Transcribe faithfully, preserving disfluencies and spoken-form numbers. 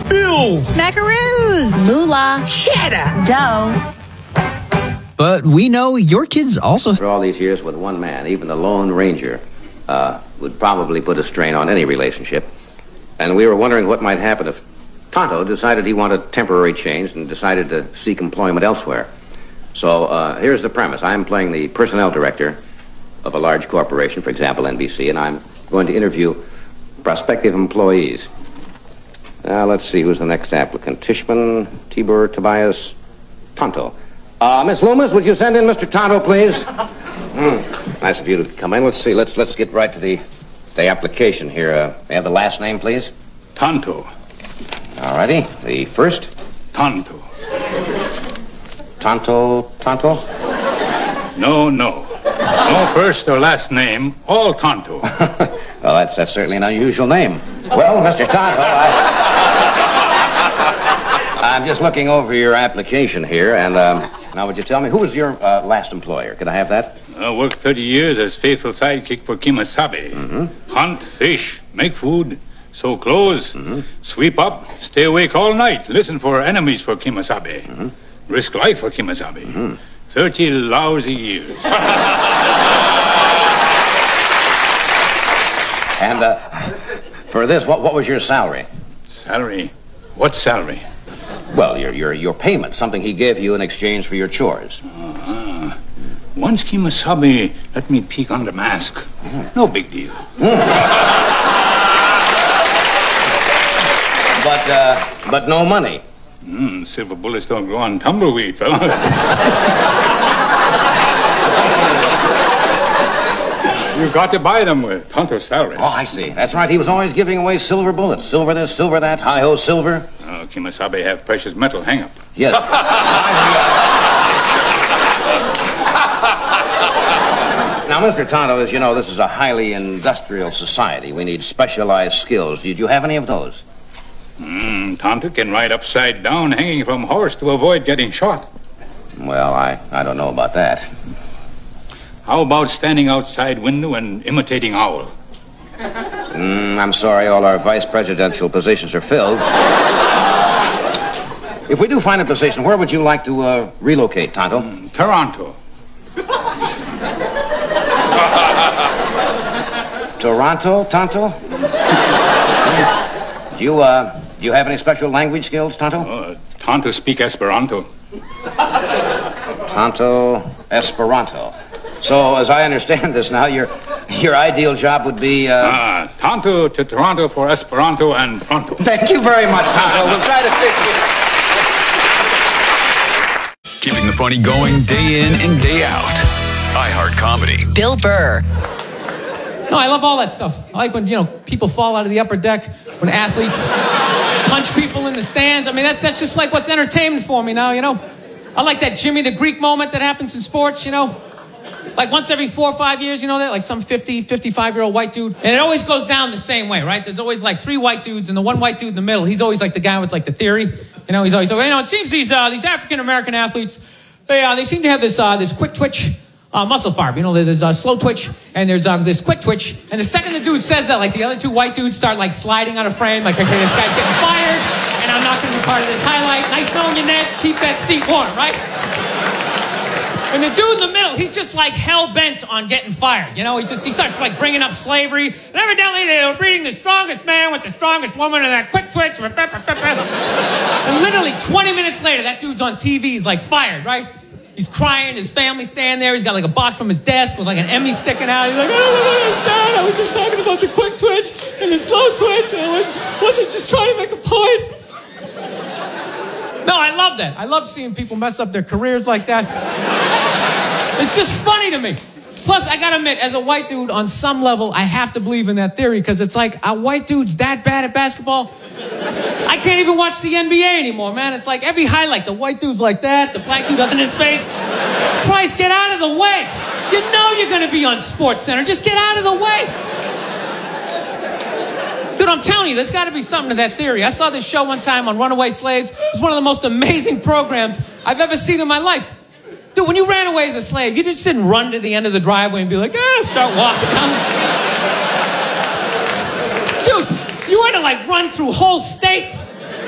Bills. Macaroons. Moolah. Cheddar. Dough. But we know your kids also... For all these years with one man, even the Lone Ranger uh, would probably put a strain on any relationship. And we were wondering what might happen if Tonto decided he wanted temporary change and decided to seek employment elsewhere. So uh, here's the premise. I'm playing the personnel director of a large corporation, for example, N B C, and I'm going to interview prospective employees. Now, let's see, who's the next applicant? Tishman, Tibur, Tobias, Tonto. Uh, Miss Loomis, would you send in Mister Tonto, please? Mm, nice of you to come in. Let's see, let's let's get right to the, the application here. Uh, may I have the last name, please? Tonto. All righty. The first? Tonto. Tonto, Tonto? No, no. No first or last name, all Tonto. Well, that's, that's certainly an unusual name. Well, Mister Tonto, I... I'm just looking over your application here, and um, now would you tell me, who was your uh, last employer? Could I have that? I worked thirty years as faithful sidekick for Kimasabe. Mm-hmm. Hunt, fish, make food, sew clothes, mm-hmm. sweep up, stay awake all night, listen for enemies for Kimasabe, mm-hmm. risk life for Kimasabe. Mm-hmm. Thirty lousy years. And uh, for this, what, what was your salary? Salary? What salary? Well, your, your, your payment, something he gave you in exchange for your chores. Uh-huh. Once Kimasabe let me peek under mask. Mm. No big deal. Mm. But, uh, but no money. Mm, silver bullets don't grow on tumbleweed, fella. You got to buy them with Tonto's salary. Oh, I see. That's right. He was always giving away silver bullets. Silver this, silver that, hi-ho, silver. Oh, Kimasabe have precious metal hang-up. Yes. Now, Mister Tonto, as you know, this is a highly industrial society. We need specialized skills. Did you have any of those? Mm, Tonto can ride upside down hanging from a horse to avoid getting shot. Well, I, I don't know about that. How about standing outside window and imitating owl? Mm, I'm sorry, all our vice presidential positions are filled. If we do find a position, where would you like to uh, relocate, Tonto? Mm, Toronto. Toronto, Tonto? Do you, uh, do you have any special language skills, Tonto? Uh, Tonto speak Esperanto. Tonto Esperanto. So, as I understand this now, your your ideal job would be, uh... Ah, Tonto to Toronto for Esperanto and pronto. Thank you very much, Tonto. We'll try to fix it. Keeping the funny going day in and day out. iHeart Comedy. Bill Burr. No, I love all that stuff. I like when, you know, people fall out of the upper deck, when athletes punch people in the stands. I mean, that's that's just like what's entertainment for me now, you know? I like that Jimmy the Greek moment that happens in sports, you know? Like once every four or five years, you know that? Like some fifty, fifty-five-year-old white dude. And it always goes down the same way, right? There's always like three white dudes, and the one white dude in the middle, he's always like the guy with like the theory. You know, he's always, you know, it seems these uh, these African-American athletes, they uh, they seem to have this uh, this quick twitch uh, muscle fiber. You know, there's a uh, slow twitch, and there's uh, this quick twitch. And the second the dude says that, like the other two white dudes start like sliding out of frame, like, okay, this guy's getting fired, and I'm not going to be part of this highlight. Nice knowing you, Ned. Keep that seat warm, right? And the dude in the middle, he's just like hell-bent on getting fired. You know, he's just, he starts like bringing up slavery. And evidently they were breeding the strongest man with the strongest woman and that quick twitch. And literally twenty minutes later, that dude's on T V. He's like fired, right? He's crying. His family's standing there. He's got like a box from his desk with like an Emmy sticking out. He's like, oh, I'm sad. I was just talking about the quick twitch and the slow twitch. And I was, wasn't just trying to make a point. No, I love that. I love seeing people mess up their careers like that. It's just funny to me. Plus, I gotta admit, as a white dude, on some level, I have to believe in that theory, because it's like, a white dude's that bad at basketball? I can't even watch the N B A anymore, man. It's like every highlight, the white dude's like that, the black dude doesn't his face. Christ, get out of the way. You know you're gonna be on Sports Center. Just get out of the way. Dude, I'm telling you, there's got to be something to that theory. I saw this show one time on runaway slaves. It was one of the most amazing programs I've ever seen in my life. Dude, when you ran away as a slave, you just didn't run to the end of the driveway and be like, eh, start walking down. Dude, you had to like run through whole states.